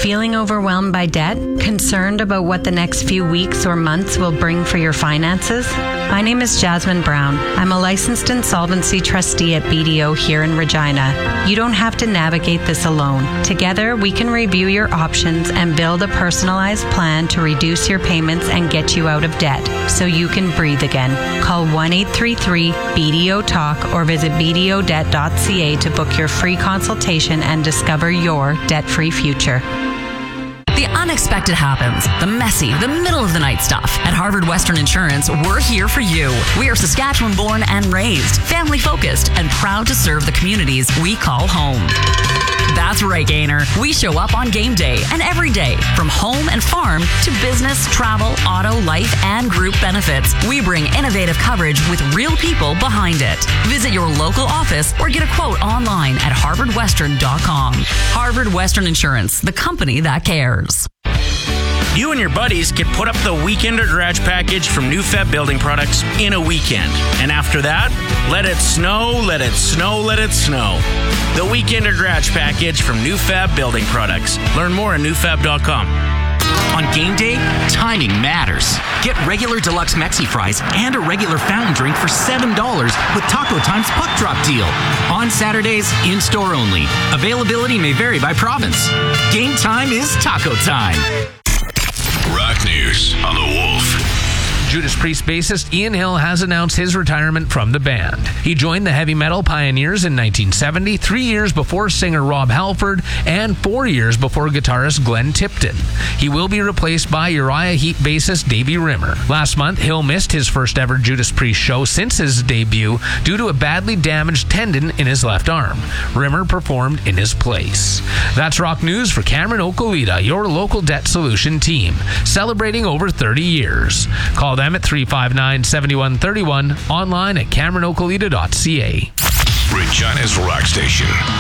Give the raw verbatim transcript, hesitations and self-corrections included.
feeling overwhelmed by debt? Concerned about what the next few weeks or months will bring for your finances? My name is Jasmine Brown. I'm a licensed insolvency trustee at B D O here in Regina. You don't have to navigate this alone. Together, we can review your options and build a personalized plan to reduce your payments and get you out of debt so you can breathe again. Call one eight three three B D O talk or visit b d o debt dot c a to book your free consultation and discover your debt-free future. The unexpected happens. The messy, the middle of the night stuff. At Harvard Western Insurance, we're here for you. We are Saskatchewan born and raised, family focused, and proud to serve the communities we call home. That's right, Gainer. We show up on game day and every day, from home and farm to business, travel, auto, life, and group benefits. We bring innovative coverage with real people behind it. Visit your local office or get a quote online at harvard western dot com. Harvard Western Insurance, the company that cares. You and your buddies can put up the Weekender Garage package from New Fab Building Products in a weekend. And after that, let it snow, let it snow, let it snow. The Weekender Garage package from New Fab Building Products. Learn more at new fab dot com. On game day, timing matters. Get regular deluxe Mexi fries and a regular fountain drink for seven dollars with Taco Time's Puck Drop deal. On Saturdays, in-store only. Availability may vary by province. Game time is taco time. Rock News on the Wolf. Judas Priest bassist Ian Hill has announced his retirement from the band. He joined the heavy metal pioneers in nineteen seventy, three years before singer Rob Halford, and four years before guitarist Glenn Tipton. He will be replaced by Uriah Heep bassist Davey Rimmer. Last month, Hill missed his first ever Judas Priest show since his debut due to a badly damaged tendon in his left arm. Rimmer performed in his place. That's Rock News for Cameron Okolita, your local debt solution team, celebrating over thirty years. Call them at three five nine, seven one three one, online at cameron okolita dot c a. Regina's Rock Station,